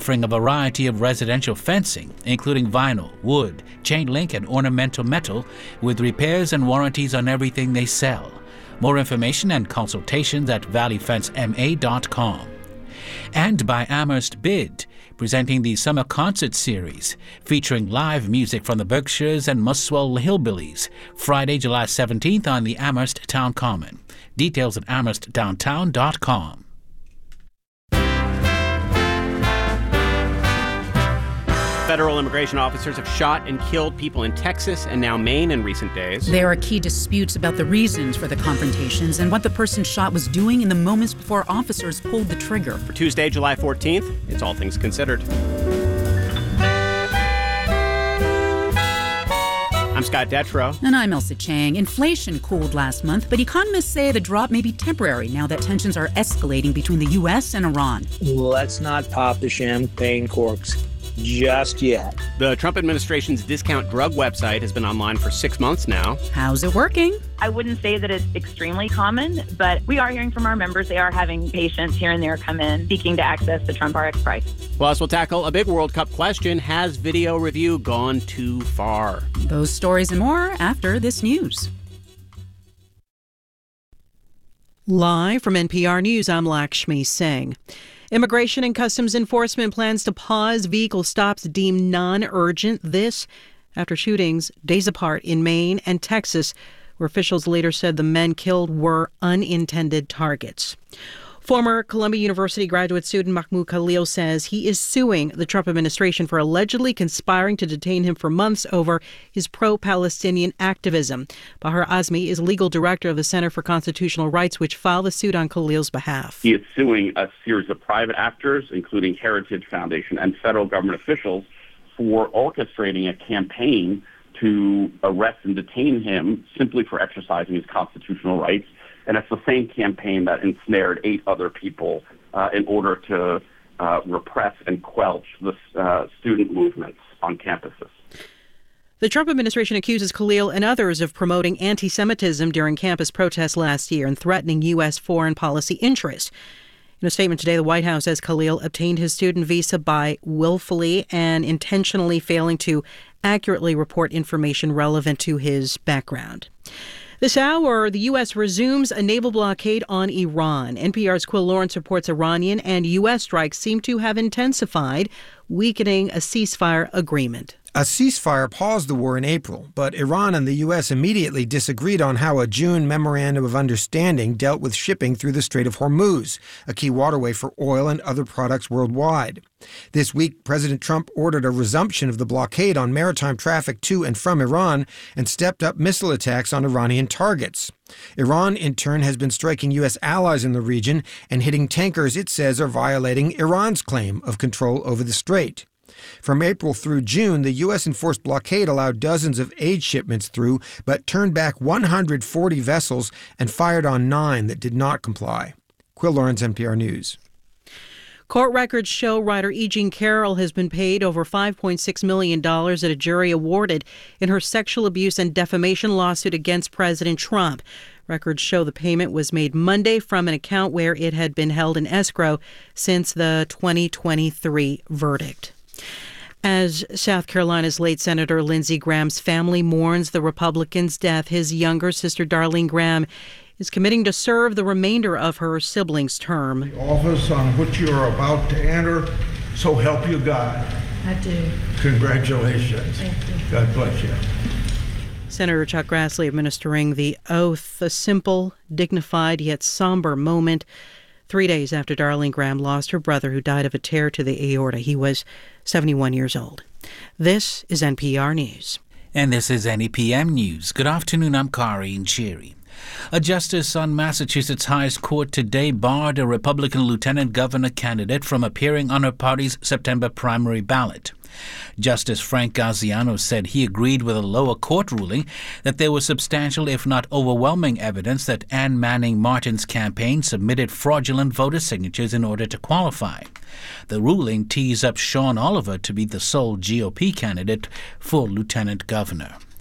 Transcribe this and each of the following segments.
offering a variety of residential fencing, including vinyl, wood, chain link, and ornamental metal, with repairs and warranties on everything they sell. More information and consultations at valleyfencema.com. And by Amherst Bid, presenting the Summer Concert Series, featuring live music from the Berkshires and Muswell Hillbillies, Friday, July 17th on the Amherst Town Common. Details at amherstdowntown.com. Federal immigration officers have shot and killed people in Texas and now Maine in recent days. There are key disputes about the reasons for the confrontations and what the person shot was doing in the moments before officers pulled the trigger. For Tuesday, July 14th, it's All Things Considered. I'm Scott Detrow. And I'm Elsa Chang. Inflation cooled last month, but economists say the drop may be temporary now that tensions are escalating between the U.S. and Iran. Let's not pop the champagne corks just yet. The Trump administration's discount drug website has been online for 6 months now. How's it working? I wouldn't say that it's extremely common, but we are hearing from our members. They are having patients here and there come in seeking to access the Trump RX price. Plus, we'll tackle a big World Cup question. Has video review gone too far? Those stories and more after this news. Live from NPR News, I'm Lakshmi Singh. Immigration and Customs Enforcement plans to pause vehicle stops deemed non-urgent. This after shootings days apart in Maine and Texas, where officials later said the men killed were unintended targets. Former Columbia University graduate student Mahmoud Khalil says he is suing the Trump administration for allegedly conspiring to detain him for months over his pro-Palestinian activism. Bahar Azmi is legal director of the Center for Constitutional Rights, which filed the suit on Khalil's behalf. He is suing a series of private actors, including Heritage Foundation and federal government officials, for orchestrating a campaign to arrest and detain him simply for exercising his constitutional rights. And it's the same campaign that ensnared 8 other people in order to repress and quelch the student movements on campuses. The Trump administration accuses Khalil and others of promoting anti-Semitism during campus protests last year and threatening U.S. foreign policy interests. In a statement today, the White House says Khalil obtained his student visa by willfully and intentionally failing to accurately report information relevant to his background. This hour, the U.S. resumes a naval blockade on Iran. NPR's Quill Lawrence reports Iranian and U.S. strikes seem to have intensified, weakening a ceasefire agreement. A ceasefire paused the war in April, but Iran and the U.S. immediately disagreed on how a June memorandum of understanding dealt with shipping through the Strait of Hormuz, a key waterway for oil and other products worldwide. This week, President Trump ordered a resumption of the blockade on maritime traffic to and from Iran and stepped up missile attacks on Iranian targets. Iran, in turn, has been striking U.S. allies in the region and hitting tankers it says are violating Iran's claim of control over the strait. From April through June, the U.S. enforced blockade allowed dozens of aid shipments through, but turned back 140 vessels and fired on 9 that did not comply. Quill Lawrence, NPR News. Court records show writer E. Jean Carroll has been paid over $5.6 million that a jury awarded in her sexual abuse and defamation lawsuit against President Trump. Records show the payment was made Monday from an account where it had been held in escrow since the 2023 verdict. As South Carolina's late Senator Lindsey Graham's family mourns the Republican's death, his younger sister Darlene Graham is committing to serve the remainder of her sibling's term. The office on which you are about to enter, so help you God. I do. Congratulations. Thank you. God bless you. Senator Chuck Grassley administering the oath, a simple, dignified, yet somber moment 3 days after Darlene Graham lost her brother, who died of a tear to the aorta. He was 71 years old. This is NPR News. And this is NEPM News. Good afternoon, I'm Kari Nchiri. A justice on Massachusetts' highest court today barred a Republican lieutenant governor candidate from appearing on her party's September primary ballot. Justice Frank Gaziano said he agreed with a lower court ruling that there was substantial, if not overwhelming, evidence that Ann Manning Martin's campaign submitted fraudulent voter signatures in order to qualify. The ruling tees up Sean Oliver to be the sole GOP candidate for lieutenant governor.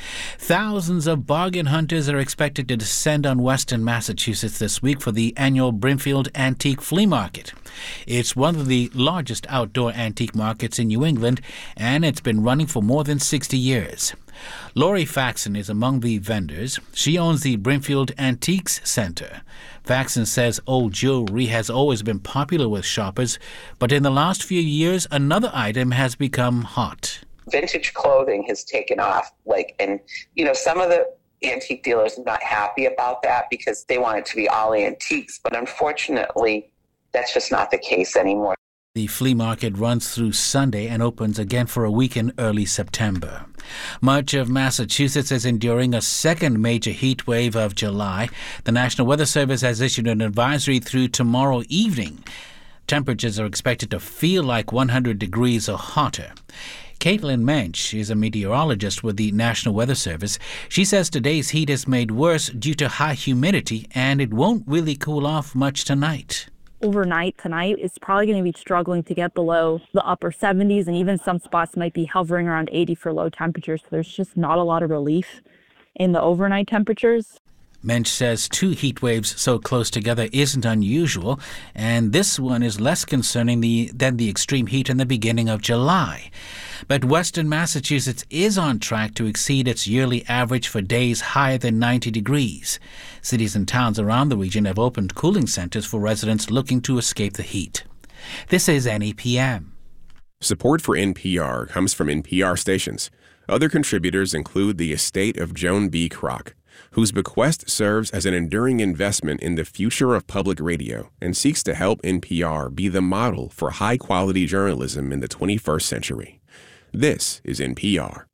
Thousands of bargain hunters are expected to descend on western Massachusetts this week for the annual Brimfield Antique Flea Market. It's one of the largest outdoor antique markets in New England, and it's been running for more than 60 years. Lori Faxon is among the vendors. She owns the Brimfield Antiques Center. Faxon says old jewelry has always been popular with shoppers, but in the last few years, another item has become hot. Vintage clothing has taken off, and some of the antique dealers are not happy about that because they want it to be all antiques, but unfortunately, that's just not the case anymore. The flea market runs through Sunday and opens again for a week in early September. Much of Massachusetts is enduring a second major heat wave of July. The National Weather Service has issued an advisory through tomorrow evening. Temperatures are expected to feel like 100 degrees or hotter. Caitlin Mensch is a meteorologist with the National Weather Service. She says today's heat is made worse due to high humidity, and it won't really cool off much tonight. Overnight tonight, it's probably going to be struggling to get below the upper 70s, and even some spots might be hovering around 80 for low temperatures. So there's just not a lot of relief in the overnight temperatures. Mensch says 2 heat waves so close together isn't unusual, and this one is less concerning than the extreme heat in the beginning of July. But western Massachusetts is on track to exceed its yearly average for days higher than 90 degrees. Cities and towns around the region have opened cooling centers for residents looking to escape the heat. This is NEPM. Support for NPR comes from NPR stations. Other contributors include the estate of Joan B. Kroc, whose bequest serves as an enduring investment in the future of public radio and seeks to help NPR be the model for high-quality journalism in the 21st century. This is NPR.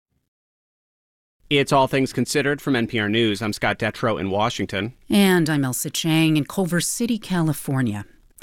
It's All Things Considered from NPR News. I'm Scott Detrow in Washington. And I'm Elsa Chang in Culver City, California.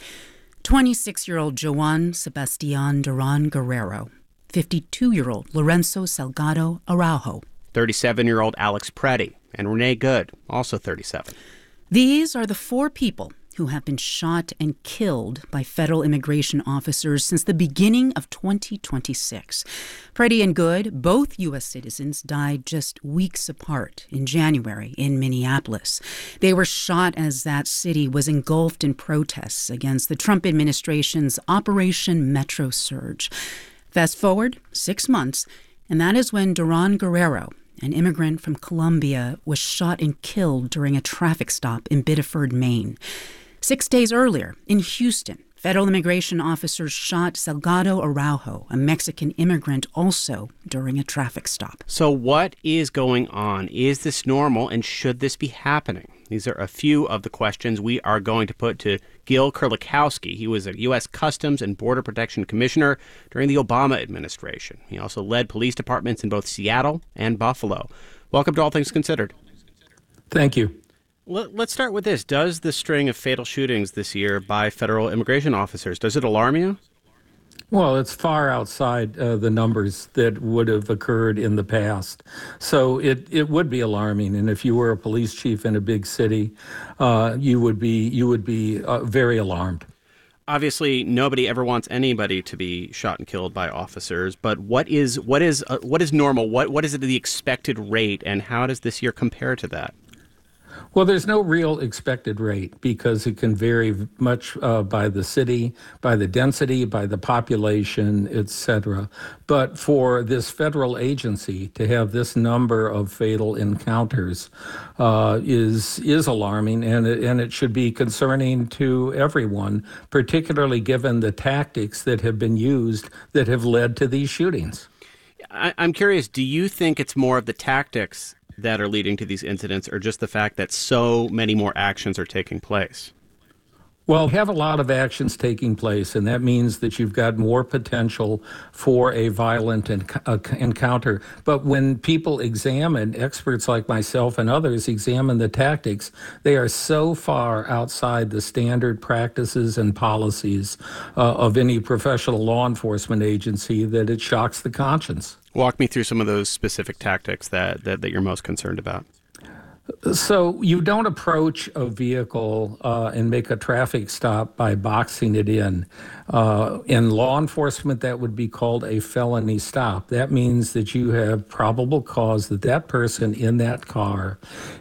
26-year-old Joan Sebastian Duran Guerrero. 52-year-old Lorenzo Salgado Araujo. 37-year-old Alex Preddy. And Renee Good, also 37. These are the 4 people who have been shot and killed by federal immigration officers since the beginning of 2026. Preddy and Good, both U.S. citizens, died just weeks apart in January in Minneapolis. They were shot as that city was engulfed in protests against the Trump administration's Operation Metro Surge. Fast forward 6 months, and that is when Duran Guerrero, an immigrant from Colombia, was shot and killed during a traffic stop in Biddeford, Maine. 6 days earlier, in Houston, federal immigration officers shot Salgado Araujo, a Mexican immigrant, also during a traffic stop. So what is going on? Is this normal, and should this be happening? These are a few of the questions we are going to put to Gil Kerlikowske. He was a U.S. Customs and Border Protection Commissioner during the Obama administration. He also led police departments in both Seattle and Buffalo. Welcome to All Things Considered. Thank you. Let's start with this. Does the string of fatal shootings this year by federal immigration officers, does it alarm you? Well, it's far outside the numbers that would have occurred in the past. So it would be alarming. And if you were a police chief in a big city, you would be very alarmed. Obviously, nobody ever wants anybody to be shot and killed by officers. But what is normal? What is the expected rate, and how does this year compare to that? Well, there's no real expected rate because it can vary much by the city, by the density, by the population, et cetera. But for this federal agency to have this number of fatal encounters is alarming, and it should be concerning to everyone, particularly given the tactics that have been used that have led to these shootings. I'm curious, do you think it's more of the tactics that are leading to these incidents, or just the fact that so many more actions are taking place? Well, we have a lot of actions taking place, and that means that you've got more potential for a violent encounter. But when people examine, experts like myself and others examine the tactics, they are so far outside the standard practices and policies of any professional law enforcement agency that it shocks the conscience. Walk me through some of those specific tactics that you're most concerned about. So you don't approach a vehicle and make a traffic stop by boxing it in. In law enforcement, that would be called a felony stop. That means that you have probable cause that that person in that car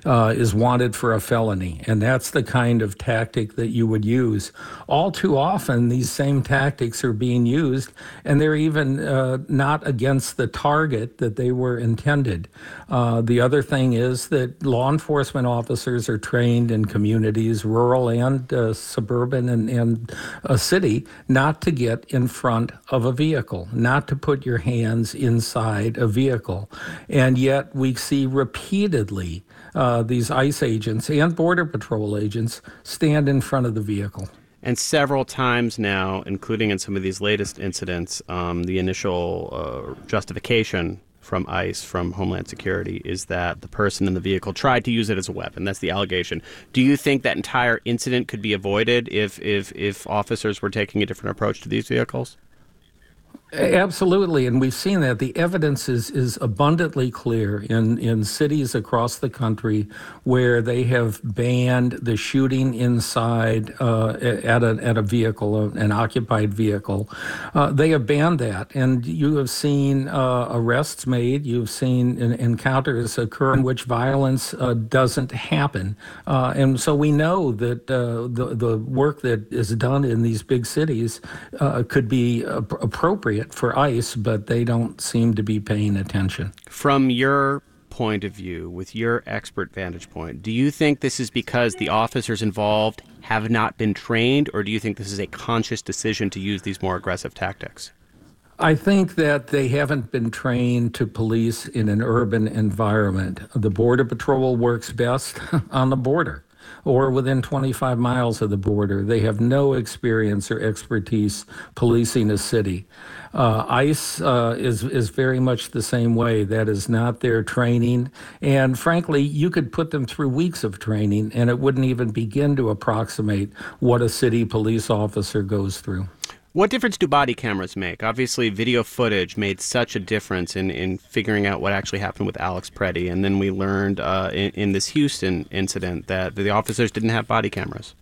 is wanted for a felony. And that's the kind of tactic that you would use. All too often, these same tactics are being used, and they're even not against the target that they were intended. The other thing is that law enforcement officers are trained in communities, rural and suburban and city, not to get in front of a vehicle, not to put your hands inside a vehicle. And yet we see repeatedly these ICE agents and Border Patrol agents stand in front of the vehicle. And several times now, including in some of these latest incidents, the initial justification from ICE, from Homeland Security, is that the person in the vehicle tried to use it as a weapon. That's the allegation. Do you think that entire incident could be avoided if officers were taking a different approach to these vehicles? Absolutely, and we've seen that. The evidence is abundantly clear in cities across the country where they have banned the shooting inside at a vehicle, an occupied vehicle. They have banned that, and you have seen arrests made. You've seen encounters occur in which violence doesn't happen, and so we know that the work that is done in these big cities could be appropriate for ICE, but they don't seem to be paying attention. From your point of view, with your expert vantage point, do you think this is because the officers involved have not been trained, or do you think this is a conscious decision to use these more aggressive tactics? I think that they haven't been trained to police in an urban environment. The Border Patrol works best on the border or within 25 miles of the border. They have no experience or expertise policing a city. ICE is very much the same way. That is not their training. And frankly, you could put them through weeks of training and it wouldn't even begin to approximate what a city police officer goes through. What difference do body cameras make? Obviously, video footage made such a difference in figuring out what actually happened with Alex Preddy. And then we learned in this Houston incident that the officers didn't have body cameras.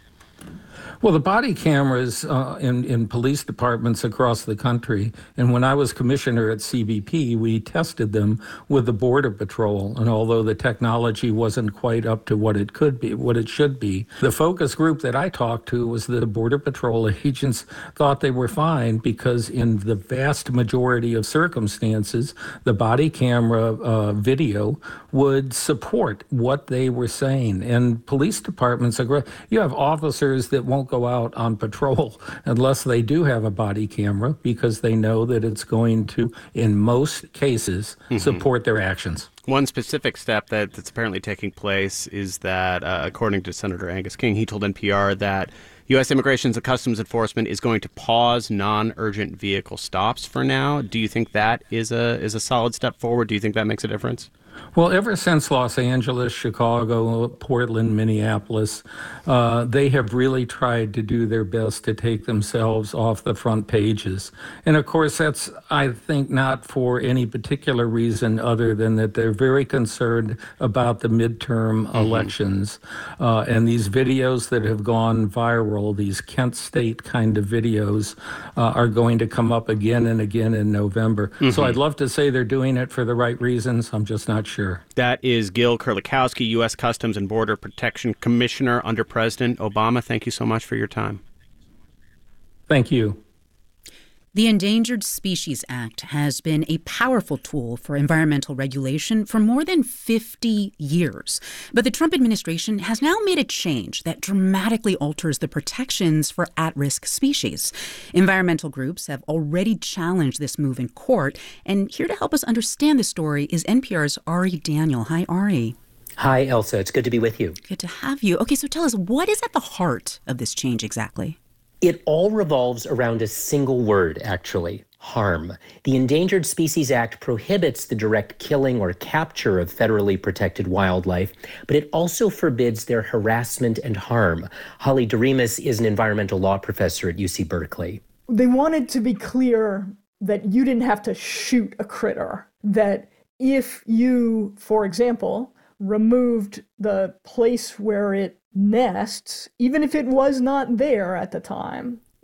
Well, the body cameras in police departments across the country, and when I was commissioner at CBP, we tested them with the Border Patrol. And although the technology wasn't quite up to what it could be, what it should be, the focus group that I talked to was that the Border Patrol agents thought they were fine because in the vast majority of circumstances, the body camera video would support what they were saying. And police departments, you have officers that won't go out on patrol unless they do have a body camera because they know that it's going to, in most cases, support their actions. One specific step that's apparently taking place is that, according to Senator Angus King, he told NPR that U.S. Immigration and Customs Enforcement is going to pause non-urgent vehicle stops for now. Do you think that is a solid step forward? Do you think that makes a difference? Well, ever since Los Angeles, Chicago, Portland, Minneapolis, they have really tried to do their best to take themselves off the front pages. And of course, that's, I think, not for any particular reason other than that they're very concerned about the midterm elections. And these videos that have gone viral, these Kent State kind of videos, are going to come up again and again in November. So I'd love to say they're doing it for the right reasons. I'm just not sure. That is Gil Kerlikowske, U.S. Customs and Border Protection Commissioner under President Obama. Thank you so much for your time. Thank you. The Endangered Species Act has been a powerful tool for environmental regulation for more than 50 years. But the Trump administration has now made a change that dramatically alters the protections for at-risk species. Environmental groups have already challenged this move in court. And here to help us understand the story is NPR's Ari Daniel. Hi, Ari. Hi, Elsa. It's good to be with you. Good to have you. Okay, so tell us, what is at the heart of this change exactly? It all revolves around a single word, actually, harm. The Endangered Species Act prohibits the direct killing or capture of federally protected wildlife, but it also forbids their harassment and harm. Holly Doremus is an environmental law professor at UC Berkeley. They wanted to be clear that you didn't have to shoot a critter, that if you, for example, removed the place where it nests, even if it was not there at the time,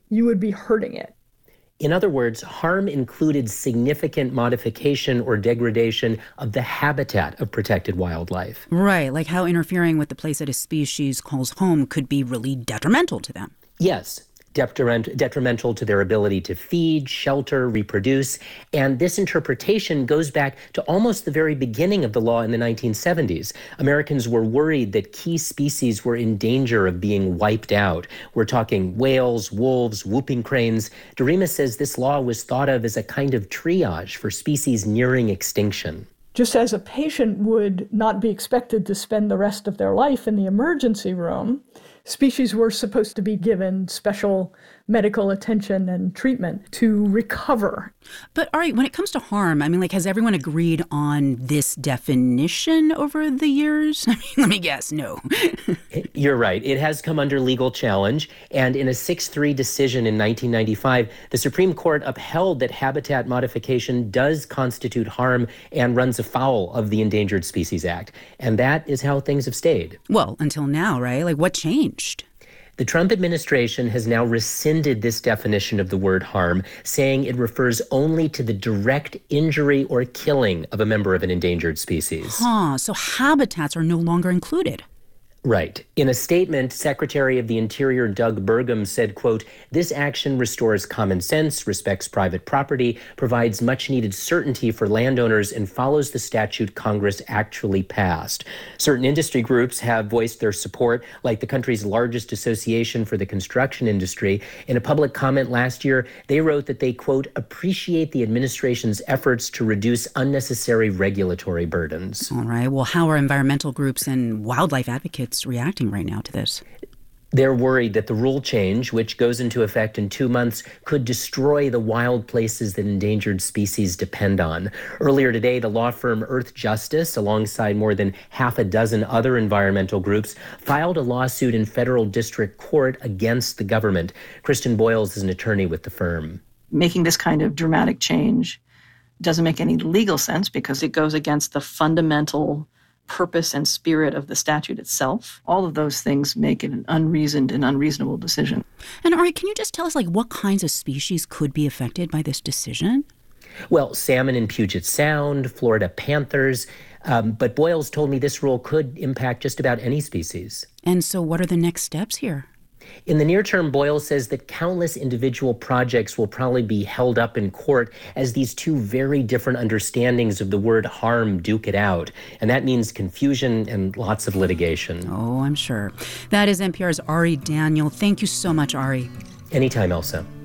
you would be hurting it. In other words, harm included significant modification or degradation of the habitat of protected wildlife. Right, like how interfering with the place that a species calls home could be really detrimental to them. Yes. Detrimental to their ability to feed, shelter, reproduce. And this interpretation goes back to almost the very beginning of the law in the 1970s. Americans were worried that key species were in danger of being wiped out. We're talking whales, wolves, whooping cranes. Darima says this law was thought of as a kind of triage for species nearing extinction. Just as a patient would not be expected to spend the rest of their life in the emergency room, species were supposed to be given special medical attention and treatment to recover. But all right, when it comes to harm, I mean, like, has everyone agreed on this definition over the years? I mean, let me guess, no. You're right. It has come under legal challenge. And in a 6-3 decision in 1995, the Supreme Court upheld that habitat modification does constitute harm and runs afoul of the Endangered Species Act. And that is how things have stayed. Well, until now, right? Like, what changed? The Trump administration has now rescinded this definition of the word harm, saying it refers only to the direct injury or killing of a member of an endangered species. So habitats are no longer included. Right. In a statement, Secretary of the Interior Doug Burgum said, quote, "This action restores common sense, respects private property, provides much-needed certainty for landowners, and follows the statute Congress actually passed." Certain industry groups have voiced their support, like the country's largest association for the construction industry. In a public comment last year, they wrote that they, quote, "appreciate the administration's efforts to reduce unnecessary regulatory burdens." All right. Well, how are environmental groups and wildlife advocates reacting right now to this? They're worried that the rule change, which goes into effect in 2 months, could destroy the wild places that endangered species depend on. Earlier today, the law firm Earth Justice, alongside more than half a dozen other environmental groups, filed a lawsuit in federal district court against the government. Kristen Boyles is an attorney with the firm. Making this kind of dramatic change doesn't make any legal sense because it goes against the fundamental purpose and spirit of the statute itself. All of those things make it an unreasoned and unreasonable decision. And Ari, can you just tell us, like, what kinds of species could be affected by this decision? Well, salmon in Puget Sound, Florida panthers, but Boyles told me this rule could impact just about any species. And so what are the next steps here? In the near term, Boyles says that countless individual projects will probably be held up in court as these two very different understandings of the word harm duke it out. And that means confusion and lots of litigation. Oh, I'm sure. That is NPR's Ari Daniel. Thank you so much, Ari. Anytime, Elsa.